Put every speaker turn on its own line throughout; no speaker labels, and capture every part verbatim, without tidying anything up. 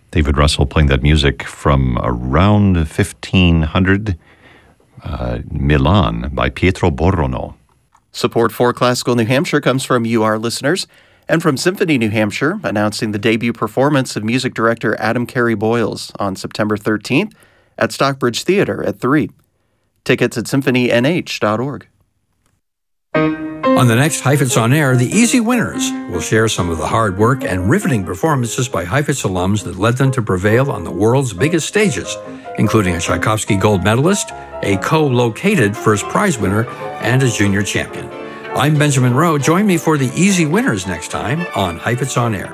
David Russell playing that music from around fifteen hundred, uh, Milan by Pietro Borrono.
Support for Classical New Hampshire comes from you, our listeners, and from Symphony New Hampshire, announcing the debut performance of music director Adam Carey Boyles on September thirteenth at Stockbridge Theatre at three. Tickets at symphony n h dot org.
On the next Heifetz On Air, the Easy Winners will share some of the hard work and riveting performances by Heifetz alums that led them to prevail on the world's biggest stages, including a Tchaikovsky Gold Medalist, a co-located first prize winner, and a junior champion. I'm Benjamin Rowe. Join me for the Easy Winners next time on Heifetz On Air.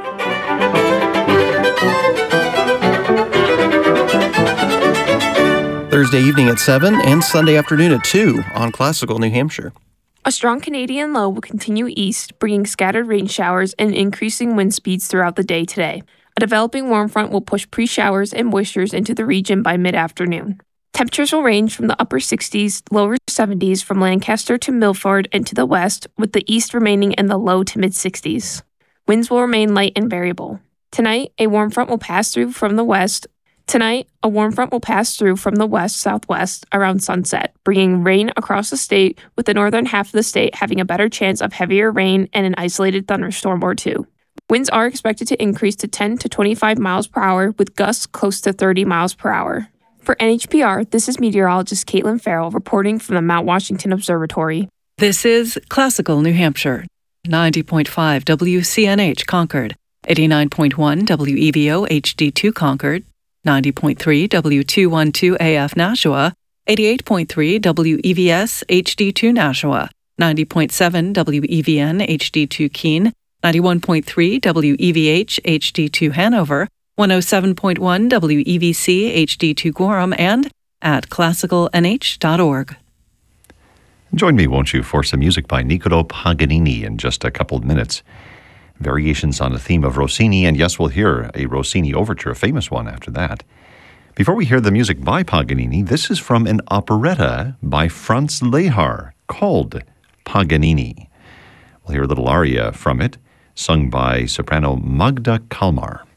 Thursday evening at seven and Sunday afternoon at two on Classical New Hampshire.
A strong Canadian low will continue east, bringing scattered rain showers and increasing wind speeds throughout the day today. A developing warm front will push pre-showers and moistures into the region by mid-afternoon. Temperatures will range from the upper sixties, lower seventies from Lancaster to Milford and to the west, with the east remaining in the low to mid-sixties. Winds will remain light and variable. Tonight, a warm front will pass through from the west. Tonight, a warm front will pass through from the west-southwest around sunset, bringing rain across the state, with the northern half of the state having a better chance of heavier rain and an isolated thunderstorm or two. Winds are expected to increase to ten to twenty-five miles per hour, with gusts close to thirty miles per hour. For N H P R, this is meteorologist Caitlin Farrell reporting from the Mount Washington Observatory.
This is Classical New Hampshire, ninety point five W C N H Concord, eighty-nine point one W E V O H D two Concord, ninety point three W two twelve A F Nashua, eighty-eight point three W E V S H D two Nashua, ninety point seven W E V N H D two Keene, ninety-one point three W E V H H D two Hanover, one oh seven point one W E V C H D two Gorham, and at classical n h dot org.
Join me, won't you, for some music by Niccolò Paganini in just a couple of minutes. Variations on a theme of Rossini, and yes, we'll hear a Rossini overture, a famous one after that. Before we hear the music by Paganini, this is from an operetta by Franz Lehár called Paganini. We'll hear a little aria from it, sung by soprano Magda Kalmar.